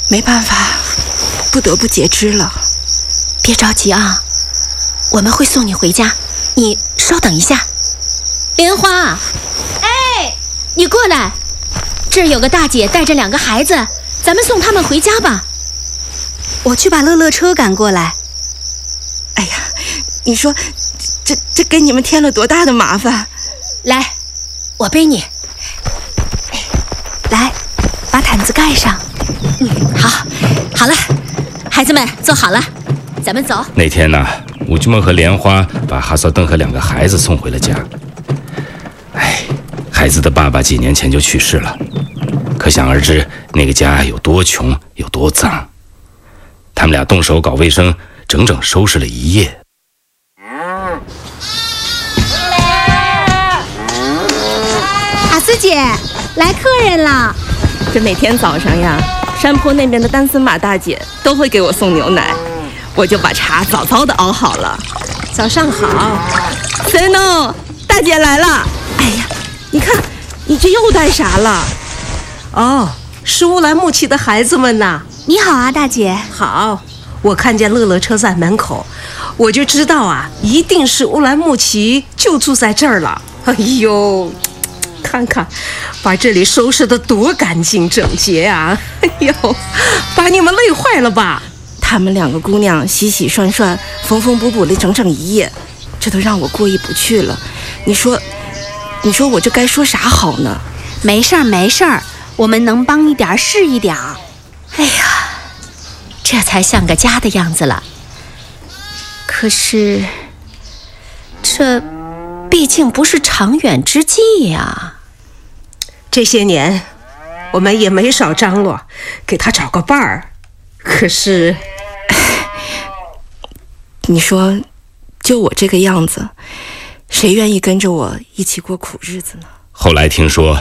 没办法，不得不截肢了。 别着急啊，我们会送你回家，你稍等一下。莲花，哎，你过来，这儿有个大姐带着2个孩子，咱们送他们回家吧。 我去把乐乐车赶过来。 哎呀，你说这给你们添了多大的麻烦？ 来，我背你。 来，把毯子盖上。 好了，孩子们坐好了，咱们走。 那天呢，武菊梦和莲花把哈萨登和2个孩子送回了家。孩子的爸爸几年前就去世了，可想而知那个家有多穷，有多脏。他们俩动手搞卫生，整整收拾了1夜。 阿斯姐，来客人了。 这每天早上呀，山坡那边的丹森玛大姐都会给我送牛奶，我就把茶早早的熬好了。早上好，森诺，大姐来了。哎呀，你看，你这又带啥了？ 哦，是乌兰牧骑的孩子们呐。 你好啊，大姐。 好，我看见乐乐车在门口，我就知道啊，一定是乌兰牧骑就住在这儿了。哎呦，看看，把这里收拾得多干净整洁啊！哎呦，把你们累坏了吧？ 她们2个姑娘洗洗涮涮、缝缝补补了整整1夜，这都让我过意不去了。你说我这该说啥好呢？ 没事儿，我们能帮一点是一点。 哎呀，这才像个家的样子了。可是，这毕竟不是长远之计呀。 这些年，我们也没少张罗，给他找个伴儿。可是， 你说，就我这个样子，谁愿意跟着我一起过苦日子呢？ 后来听说